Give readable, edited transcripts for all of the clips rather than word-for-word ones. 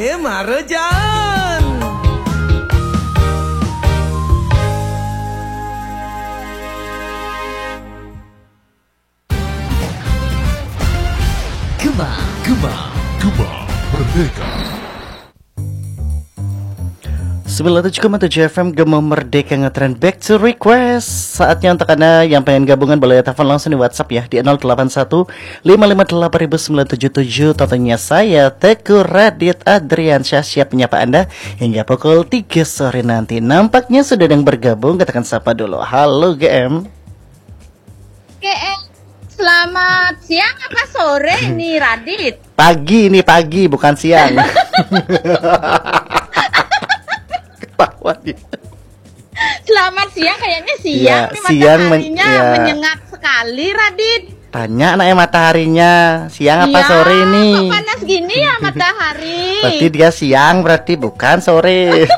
Marjan. Gema Merdeka. 97,7 FM Gema Merdeka ngetrend back to request. Saatnya untuk Anda yang pengen gabungan boleh telepon langsung di WhatsApp ya di 081 558 8977. Tentunya saya Teguh Radit Adriansyah siap menyapa Anda hingga pukul 3 sore nanti. Nampaknya sudah ada yang bergabung, katakan sapa dulu. Halo GM. GM, selamat siang apa sore nih Radit? Pagi bukan siang. Ketawa dia. Selamat siang, kayaknya siang Ya, nih siang mataharinya ya. menyengat sekali Radit. Tanya anaknya mataharinya siang apa Iya, sore nih? kok panas gini ya matahari? Berarti dia siang, berarti bukan sore.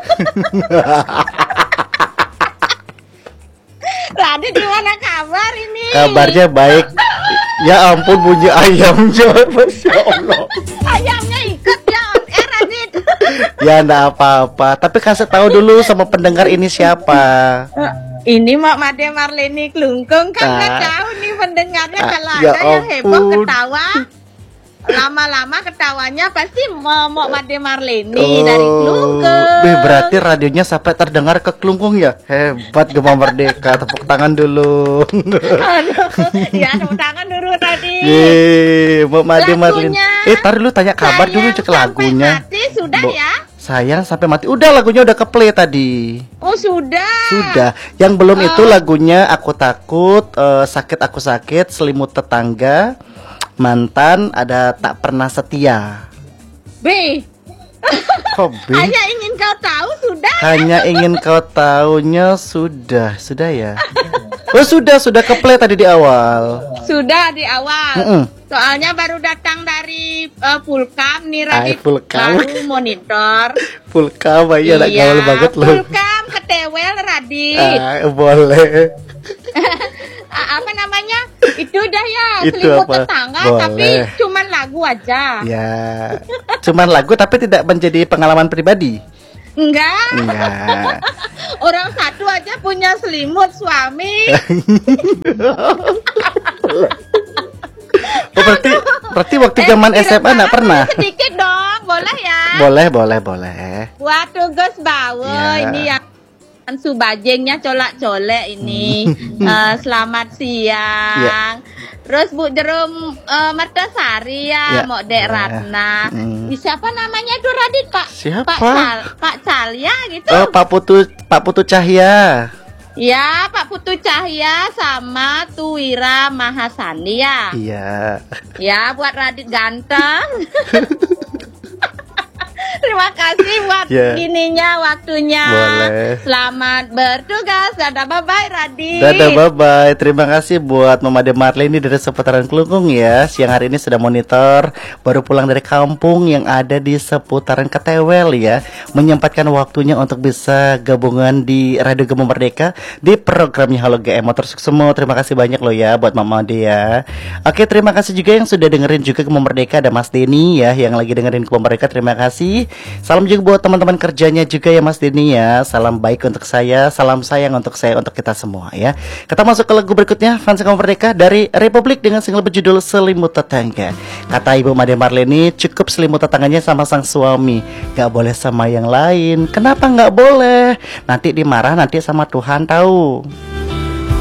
Radit gimana kabar ini? Kabarnya baik. Ya ampun, bunyi ayamnya, Masya Allah. Ayamnya ikut ya on air Radit. Ya enggak apa-apa, tapi kasih tahu dulu sama pendengar ini siapa. Ini Mak Made Marleni Klungkung kan nggak Ah. tahu nih pendengarnya kalau Ya ada yang heboh ampun. ketawa. Lama-lama ketawanya pasti Mak Made Marleni dari Klungkung. Berarti radionya sampai terdengar ke Klungkung ya. Hebat Gema Merdeka, tepuk tangan dulu. Aduh, ya tepuk tangan dulu tadi. Yeay, Mbak Made Marlin. Lagunya, Tar dulu tanya kabar dulu, cek Sayang lagunya. Sampai Mati sudah ya? Sayang sampai mati. Udah, lagunya udah ke play tadi. Oh sudah. Sudah. Yang belum itu lagunya Aku Takut, Sakit Aku Sakit, Selimut Tetangga, Mantan, ada Tak Pernah Setia. B. Kok B? Hanya ingin kau tahu sudah. Hanya ingin kau taunya sudah ya. Oh sudah ke play tadi di awal. Sudah di awal. Mm-mm. Soalnya baru datang dari Pulkam nih Radit. Pulkam. Baru monitor. Full cover ya, anak gaul banget loh. Pulkam ketewel Radit. Boleh. Apa namanya? Itu dah ya, Itu Selimut apa? Tetangga. Boleh. Tapi cuman lagu aja. Ya, cuman lagu tapi tidak menjadi pengalaman pribadi. Enggak. Orang satu aja punya selimut suami. Oh, berarti waktu zaman SMA enggak pernah. Sedikit dong, boleh ya? Boleh. Buat tugas bawa Ya. ini yang subajengnya colak-colek ini. Selamat siang. Ya. Terus Bu Jerum Mertasari Ya. ya, Mok Dek Ya. Ratna. Siapa namanya itu Radit, Pak? Siapa? Pak Calya gitu. Oh, Pak Putu Cahya. Ya, Pak Putu Cahya sama Tuwira Mahasani ya. Iya. Ya, buat Radit ganteng. Terima kasih buat Ya. gininya waktunya. Boleh. Selamat bertugas. Dadah bye-bye Radit. Dadah bye-bye. Terima kasih buat Mama De Marleni dari seputaran Kelungkung ya. Siang hari ini sudah monitor, baru pulang dari kampung yang ada di seputaran Ketewel ya. Menyempatkan waktunya untuk bisa gabungan di Radio Gema Merdeka di programnya Halo GM Motor Semua. Terima kasih banyak loh ya buat Mama De ya. Oke, terima kasih juga yang sudah dengerin juga Gema Merdeka. Ada Mas Denny ya yang lagi dengerin Gema Merdeka. Terima kasih. Salam juga buat teman-teman kerjanya juga ya Mas Denny ya. Salam baik untuk saya, salam sayang untuk saya, untuk kita semua ya. Kita masuk ke lagu berikutnya, Fans Gema Merdeka dari Republik dengan single berjudul Selimut Tetangga. Kata Ibu Made Marleni, cukup selimut tetangganya sama sang suami, gak boleh sama yang lain. Kenapa gak boleh? Nanti dimarah nanti sama Tuhan tahu.